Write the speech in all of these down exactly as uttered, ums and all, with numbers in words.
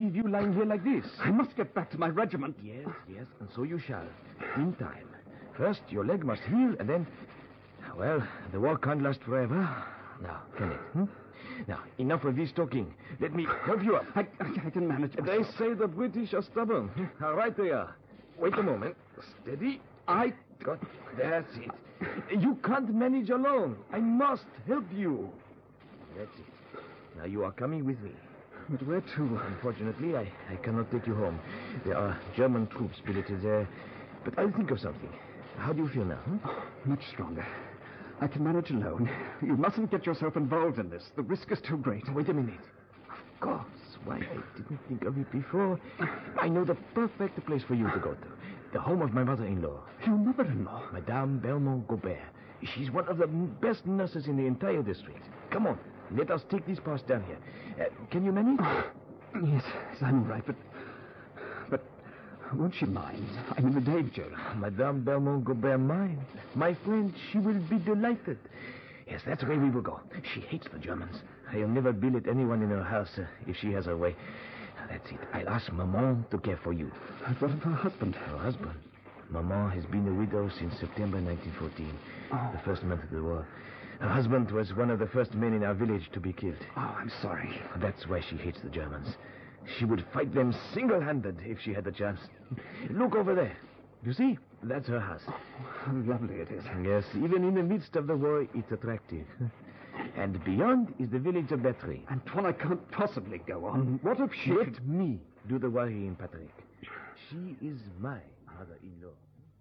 leave you lying here like this. I must get back to my regiment. Yes, yes, and so you shall. In time. First, your leg must heal, and then... Well, the war can't last forever. Now, can it? Hmm? Now, enough of this talking. Let me help you up. I, I, I can manage myself. They say the British are stubborn. All right, they are. Wait a moment. Steady. I got... That's it. You can't manage alone. I must help you. That's it. Now you are coming with me. But where to? Unfortunately, I, I cannot take you home. There are German troops billeted there. But I'll think of something. How do you feel now? Hmm? Oh, much stronger. I can manage alone. You mustn't get yourself involved in this. The risk is too great. Wait a minute. Of course. Why, I didn't think of it before. I know the perfect place for you to go to. The home of my mother-in-law. Your mother-in-law? Madame Belmont Gobert. She's one of the best nurses in the entire district. Come on. Let us take this pass down here. Uh, can you manage? Oh, yes, yes, I'm all right, but... But won't she mind? I'm in the danger. Madame Belmont Gobert mind? My friend, she will be delighted. Yes, that's the way we will go. She hates the Germans. I'll never billet anyone in her house uh, if she has her way. That's it. I'll ask Maman to care for you. And what of her husband? Her husband? Maman has been a widow since September nineteen fourteen, oh. the first month of the war. Her husband was one of the first men in our village to be killed. Oh, I'm sorry. That's why she hates the Germans. She would fight them single-handed if she had the chance. Look over there. You see? That's her house. Oh, how lovely it is. Yes, even in the midst of the war, it's attractive. And beyond is the village of Bertry. Antoine, I can't possibly go on. What if she... Let me do the worrying, Patrick. She is my mother-in-law.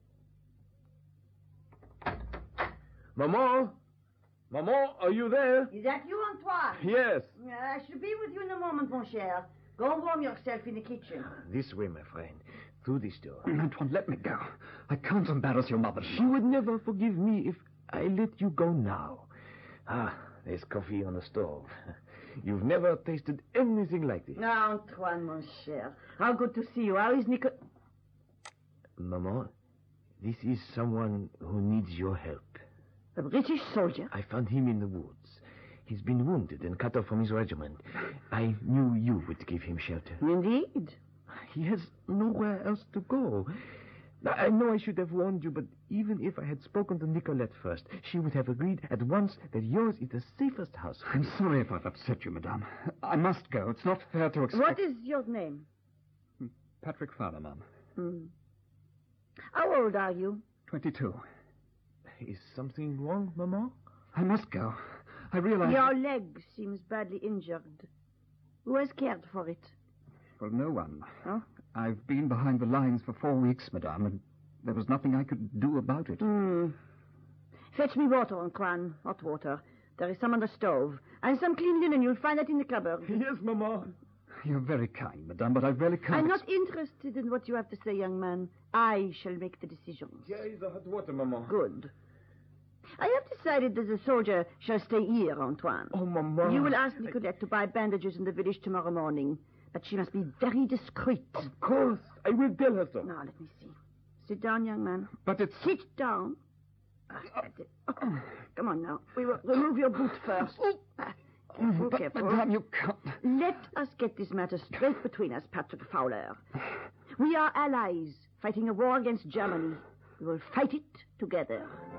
Maman? Maman, are you there? Is that you, Antoine? Yes. Uh, I shall be with you in a moment, mon cher. Go warm yourself in the kitchen. This way, my friend. Through this door. Antoine, let me go. I can't embarrass your mother. She would never forgive me if I let you go now. Ah, there's coffee on the stove. You've never tasted anything like this. Ah, Antoine, mon cher. How good to see you. How is Nico... Maman, this is someone who needs your help. A British soldier? I found him in the woods. He's been wounded and cut off from his regiment. I knew you would give him shelter. Indeed. He has nowhere else to go. I know I should have warned you, but even if I had spoken to Nicolette first, she would have agreed at once that yours is the safest house. I'm sorry if I've upset you, madame. I must go. It's not fair to expect... What is your name? Patrick Fowler, ma'am. Hmm. How old are you? Twenty-two. Is something wrong, Maman? I must go. I realize... Your leg seems badly injured. Who has cared for it? Well, no one. Oh? I've been behind the lines for four weeks, madame, and there was nothing I could do about it. Hmm. Fetch me water, Antoine. Hot water. There is some on the stove. And some clean linen. You'll find that in the cupboard. Yes, Maman. You're very kind, madame, but I really can't... I'm not interested in what you have to say, young man. I shall make the decisions. Here is the hot water, Maman. Good. I have decided that the soldier shall stay here, Antoine. Oh, Maman. You will ask Nicolette I... to buy bandages in the village tomorrow morning. But she must be very discreet. Of course. I will tell her so. Now, let me see. Sit down, young man. But it's... Sit down. Ah, oh, come on now. We will remove your boot first. Ah, careful, but, careful. Madame, you can't... Let us get this matter straight between us, Patrick Fowler. We are allies fighting a war against Germany. We will fight it together.